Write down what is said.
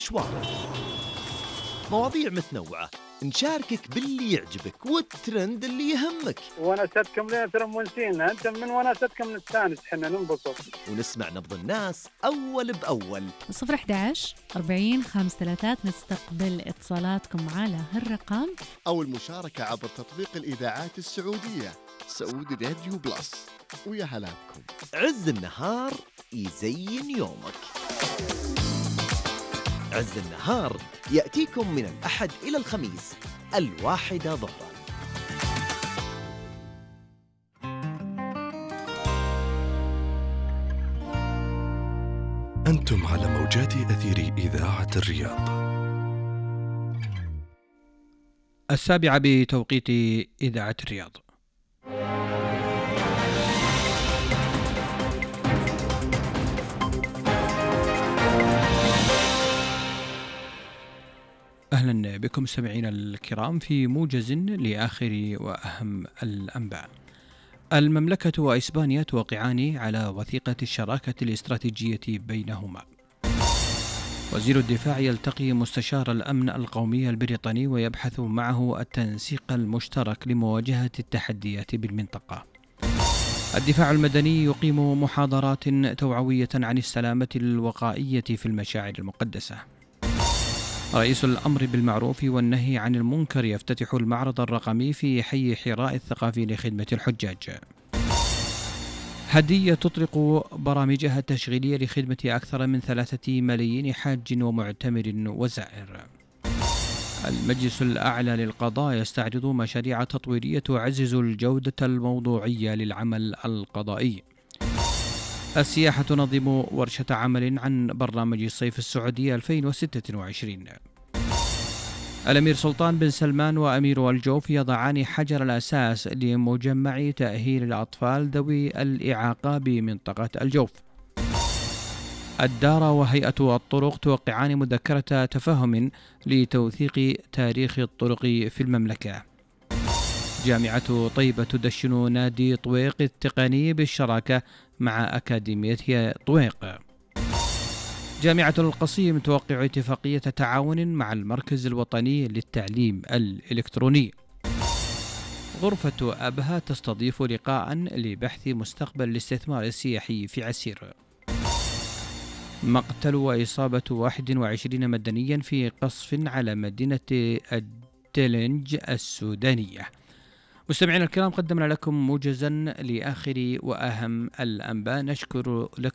مشوارك. مواضيع متنوعة، نشاركك باللي يعجبك والترند اللي يهمك، ونستكم ليه ترى مونسينا أنت من ونستكم نستانس حنا ننبسط، ونسمع نبض الناس أول بأول. 011 40 53 نستقبل اتصالاتكم على هالرقم أو المشاركة عبر تطبيق الإذاعات السعودية سعودي راديو بلس. ويا هلا بكم. عز النهار يزين يومك. عز النهار يأتيكم من الأحد إلى الخميس 1:00 ظهرا. أنتم على موجات أثير إذاعة الرياض. 7:00 بتوقيت إذاعة الرياض. أهلا بكم مستمعينا الكرام في موجز لآخر وأهم الأنباء. المملكة وإسبانيا توقعان على وثيقة الشراكة الاستراتيجية بينهما. وزير الدفاع يلتقي مستشار الأمن القومي البريطاني ويبحث معه التنسيق المشترك لمواجهة التحديات بالمنطقة. الدفاع المدني يقيم محاضرات توعوية عن السلامة الوقائية في المشاعر المقدسة. رئيس الأمر بالمعروف والنهي عن المنكر يفتتح المعرض الرقمي في حي حراء الثقافي لخدمة الحجاج. هدية تطلق برامجها التشغيلية لخدمة أكثر من 3 ملايين حاج ومعتمر وزائر. المجلس الأعلى للقضاء يستعرض مشاريع تطويرية تعزز الجودة الموضوعية للعمل القضائي. السياحة تنظم ورشة عمل عن برنامج الصيف السعودي 2026. الأمير سلطان بن سلمان وأمير الجوف يضعان حجر الأساس لمجمع تأهيل الأطفال ذوي الإعاقة بمنطقة الجوف. الدار وهيئة الطرق توقعان مذكرة تفاهم لتوثيق تاريخ الطرق في المملكة. جامعة طيبة تدشن نادي طويق التقني بالشراكة مع أكاديمية طويق. جامعة القصيم توقع اتفاقية تعاون مع المركز الوطني للتعليم الإلكتروني. غرفة أبها تستضيف لقاء لبحث مستقبل الاستثمار السياحي في عسير. مقتل وإصابة 21 مدنيا في قصف على مدينة الدلنج السودانية. مستمعينا الكرام، قدمنا لكم موجزا لآخر وأهم الأنباء. نشكر